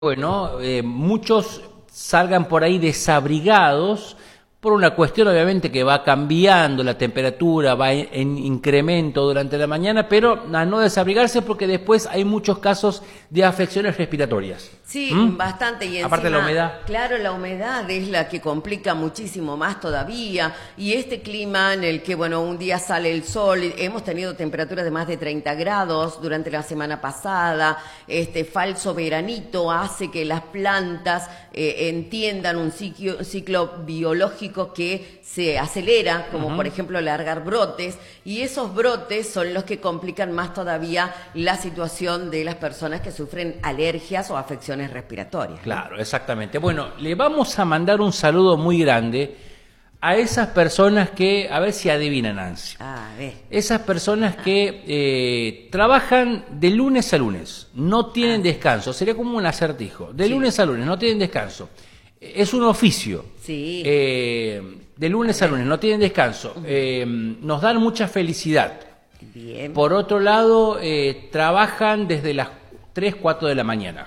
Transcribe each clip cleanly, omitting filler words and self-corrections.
bueno, muchos salgan por ahí desabrigados por una cuestión obviamente que va cambiando la temperatura, va en incremento durante la mañana, pero a no desabrigarse porque después hay muchos casos de afecciones respiratorias. Sí, bastante. Y aparte de la humedad. Claro, la humedad es la que complica muchísimo más todavía. Y este clima en el que, bueno, un día sale el sol, hemos tenido temperaturas de más de 30 grados durante la semana pasada, este falso veranito hace que las plantas entiendan un ciclo biológico que se acelera, como por ejemplo largar brotes, y esos brotes son los que complican más todavía la situación de las personas que sufren alergias o afecciones respiratorias. Claro, exactamente. Bueno, le vamos a mandar un saludo muy grande a esas personas que, a ver si adivinan, Nancy. A ver. Esas personas que trabajan de lunes a lunes, no tienen descanso, sería como un acertijo, de lunes a lunes, no tienen descanso. Es un oficio. Sí. De lunes a lunes, no tienen descanso. Nos dan mucha felicidad. Bien. Por otro lado, trabajan desde las 3, 4 de la mañana.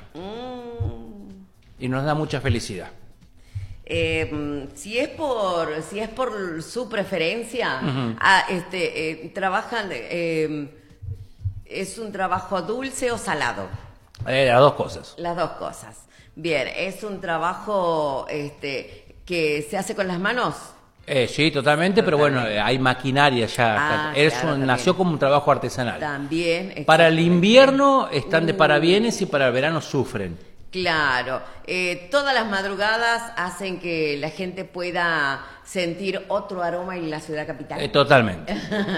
Y nos da mucha felicidad. Si es por su preferencia, trabajan, ¿es un trabajo dulce o salado? Las dos cosas. Las dos cosas. Bien, ¿es un trabajo que se hace con las manos? Sí, totalmente, pero bueno, hay maquinaria ya. Nació como un trabajo artesanal. También. Para el invierno están de parabienes y para el verano sufren. Claro, todas las madrugadas hacen que la gente pueda sentir otro aroma en la ciudad capital. Totalmente.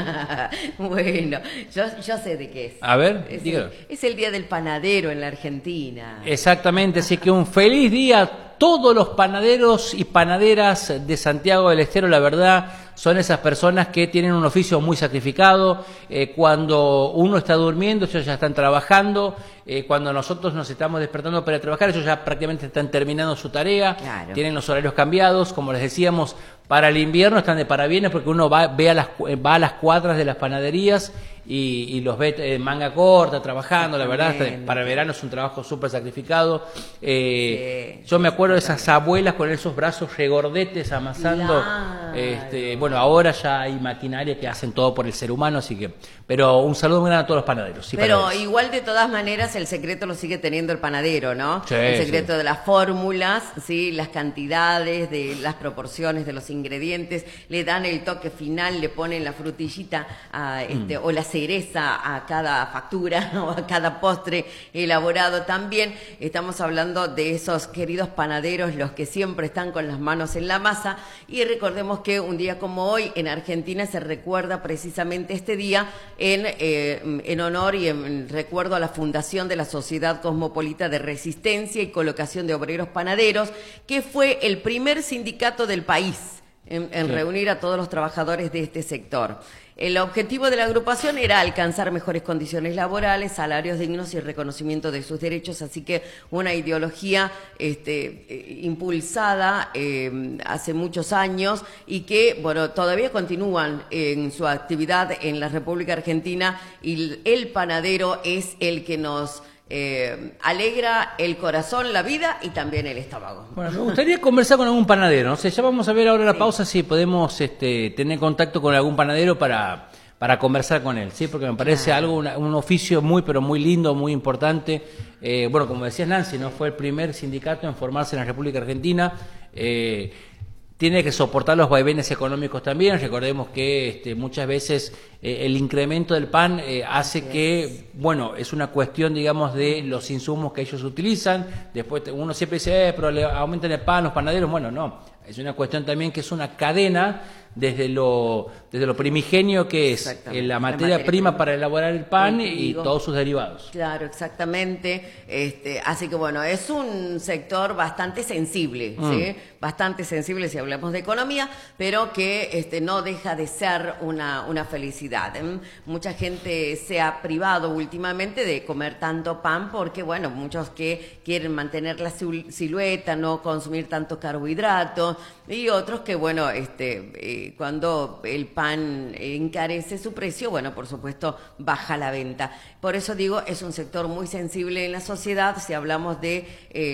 Bueno, yo sé de qué es. A ver, dígalo. Es el Día del Panadero en la Argentina. Exactamente, así que un feliz día a todos los panaderos y panaderas de Santiago del Estero. La verdad, son esas personas que tienen un oficio muy sacrificado. Cuando uno está durmiendo, ellos ya están trabajando. Cuando nosotros nos estamos despertando para trabajar, ellos ya prácticamente están terminando su tarea. Claro. Tienen los horarios cambiados. Como les decíamos, para el invierno están de parabienes porque uno va a las cuadras de las panaderías y los ve manga corta, trabajando. La verdad, para el verano es un trabajo súper sacrificado. Yo me acuerdo de esas abuelas con esos brazos regordetes amasando. Claro. Bueno, ahora ya hay maquinaria que hacen todo por el ser humano, así que... Pero un saludo muy grande a todos los panaderos. Pero panaderas. Igual, de todas maneras, el secreto lo sigue teniendo el panadero, ¿no? Sí, el secreto de las fórmulas, ¿sí? Las cantidades, de las proporciones de los ingredientes, le dan el toque final, le ponen la frutillita o la cereza a cada factura o a cada postre elaborado. También estamos hablando de esos queridos panaderos, los que siempre están con las manos en la masa. Y recordemos que un día como hoy en Argentina se recuerda precisamente este día en honor y en recuerdo a la fundación de la Sociedad Cosmopolita de Resistencia y Colocación de Obreros Panaderos, que fue el primer sindicato del país en reunir a todos los trabajadores de este sector. El objetivo de la agrupación era alcanzar mejores condiciones laborales, salarios dignos y reconocimiento de sus derechos, así que una ideología impulsada hace muchos años y que, bueno, todavía continúan en su actividad en la República Argentina, y el panadero es el que nos alegra el corazón, la vida y también el estómago. Bueno, me gustaría conversar con algún panadero, no sé, ya vamos a ver ahora la pausa si podemos tener contacto con algún panadero para conversar con él, ¿sí? Porque me parece un oficio muy, pero muy lindo, muy importante. Bueno, como decías, Nancy, no fue el primer sindicato en formarse en la República Argentina. Tiene que soportar los vaivenes económicos también. Recordemos que muchas veces el incremento del pan hace que, bueno, es una cuestión, digamos, de los insumos que ellos utilizan. Después uno siempre dice, pero le aumentan el pan los panaderos. Bueno, no, es una cuestión también que es una cadena desde lo primigenio que es la materia prima para elaborar el pan y todos sus derivados. Claro, exactamente. Así que bueno, es un sector bastante sensible, ¿sí? Bastante sensible si hablamos de economía, pero que no deja de ser una felicidad. calidad. Mucha gente se ha privado últimamente de comer tanto pan porque, bueno, muchos que quieren mantener la silueta, no consumir tanto carbohidratos, y otros que, bueno, cuando el pan encarece su precio, bueno, por supuesto, baja la venta. Por eso digo, es un sector muy sensible en la sociedad. Si hablamos de